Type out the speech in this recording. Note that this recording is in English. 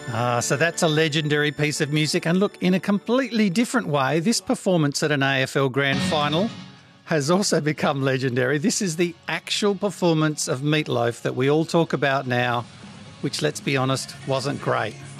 So that's a legendary piece of music. And look, in a completely different way, this performance at an AFL Grand Final has also become legendary. This is the actual performance of Meat Loaf that we all talk about now, which, let's be honest, wasn't great.